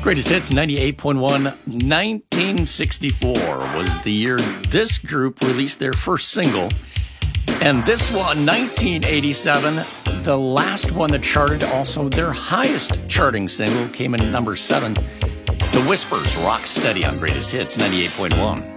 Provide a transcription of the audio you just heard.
Greatest Hits 98.1. 1964 was the year this group released their first single. And this one, 1987, the last one that charted, also their highest charting single, came in at number 7. It's The Whispers, Rock Steady on Greatest Hits 98.1.